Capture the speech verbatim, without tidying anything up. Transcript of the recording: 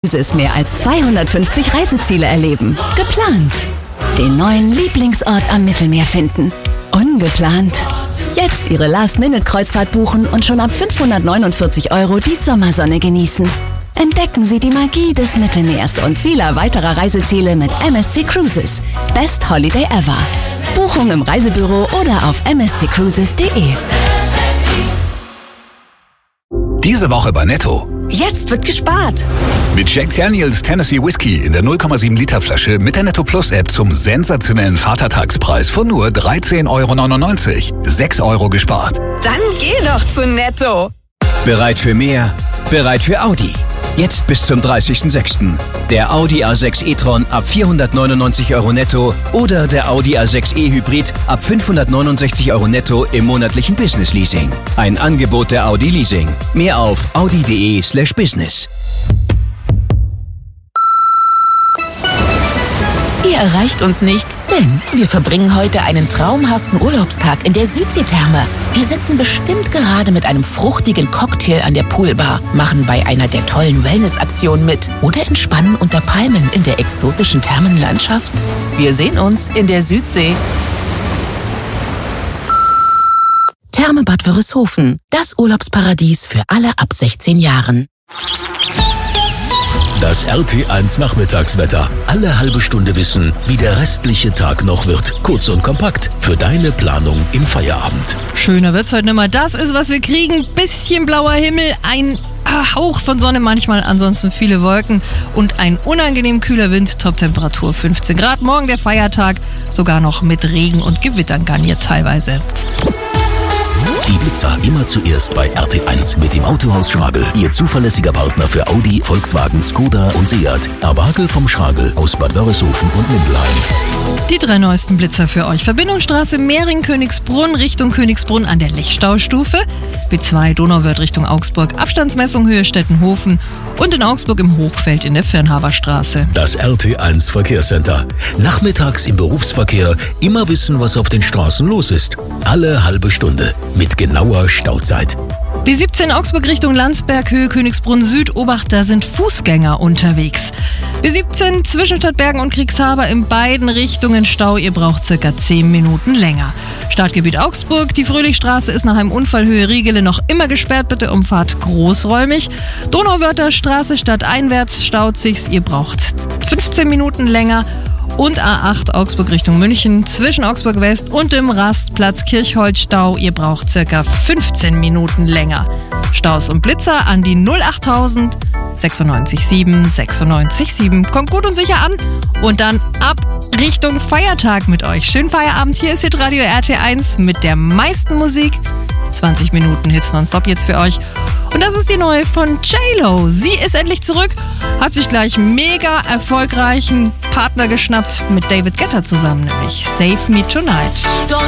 Cruises mehr als zweihundertfünfzig Reiseziele erleben. Geplant. Den neuen Lieblingsort am Mittelmeer finden. Ungeplant. Jetzt Ihre Last-Minute-Kreuzfahrt buchen und schon ab fünfhundertneunundvierzig Euro die Sommersonne genießen. Entdecken Sie die Magie des Mittelmeers und vieler weiterer Reiseziele mit M S C Cruises. Best Holiday ever. Buchung im Reisebüro oder auf m s c cruises punkt d e. Diese Woche bei Netto. Jetzt wird gespart. Mit Jack Daniels Tennessee Whiskey in der null Komma sieben Liter Flasche mit der Netto Plus App zum sensationellen Vatertagspreis von nur dreizehn Euro neunundneunzig. sechs Euro gespart. Dann geh doch zu Netto. Bereit für mehr? Bereit für Audi. Jetzt bis zum dreißigsten sechsten Der Audi A sechs e-tron ab vierhundertneunundneunzig Euro netto oder der Audi A sechs e-Hybrid ab fünfhundertneunundsechzig Euro netto im monatlichen Business Leasing. Ein Angebot der Audi Leasing. Mehr auf audi punkt de slash business. Ihr erreicht uns nicht, denn wir verbringen heute einen traumhaften Urlaubstag in der Südseetherme. Wir sitzen bestimmt gerade mit einem fruchtigen Cocktail an der Poolbar, machen bei einer der tollen Wellnessaktionen mit oder entspannen unter Palmen in der exotischen Thermenlandschaft. Wir sehen uns in der Südsee. Therme Bad Wörishofen, das Urlaubsparadies für alle ab sechzehn Jahren. Das R T eins Nachmittagswetter. Alle halbe Stunde wissen, wie der restliche Tag noch wird. Kurz und kompakt für deine Planung im Feierabend. Schöner wird's heute nicht mehr. Das ist, was wir kriegen. Bisschen blauer Himmel, ein Hauch von Sonne manchmal, ansonsten viele Wolken und ein unangenehm kühler Wind. Toptemperatur fünfzehn Grad. Morgen der Feiertag, sogar noch mit Regen und Gewittern garniert teilweise. Die Blitzer immer zuerst bei R T eins mit dem Autohaus Schragel. Ihr zuverlässiger Partner für Audi, Volkswagen, Skoda und Seat. Erwagel vom Schragel aus Bad Wörishofen und Mindelheim. Die drei neuesten Blitzer für euch. Verbindungsstraße Mehring-Königsbrunn Richtung Königsbrunn an der Lechstaustufe. B zwei Donauwörth Richtung Augsburg. Abstandsmessung Höhe Stettenhofen. Und in Augsburg im Hochfeld in der Firnhaberstraße. Das R T eins Verkehrscenter. Nachmittags im Berufsverkehr immer wissen, was auf den Straßen los ist. Alle halbe Stunde mit genauer Stauzeit. B siebzehn Augsburg Richtung Landsberg, Höhe Königsbrunn Süd, Obacht, da sind Fußgänger unterwegs. B siebzehn zwischen Stadtbergen und Kriegshaber in beiden Richtungen Stau, ihr braucht circa zehn Minuten länger. Startgebiet Augsburg, die Fröhlichstraße ist nach einem Unfall Höhe Riegele noch immer gesperrt, bitte umfahrt großräumig. Donauwörther Straße stadteinwärts staut sich's, ihr braucht fünfzehn Minuten länger. Und A acht Augsburg Richtung München zwischen Augsburg West und dem Rastplatz Kirchholz-Stau. Ihr braucht circa fünfzehn Minuten länger. Staus und Blitzer an die null achttausend sechsundneunzig sieben sechsundneunzig sieben. Kommt gut und sicher an und dann ab Richtung Feiertag mit euch. Schönen Feierabend. Hier ist Hitradio R T eins mit der meisten Musik. zwanzig Minuten Hits nonstop jetzt für euch. Und das ist die neue von J-Lo. Sie ist endlich zurück, hat sich gleich mega erfolgreichen Partner geschnappt mit David Guetta zusammen, nämlich Save Me Tonight. Don't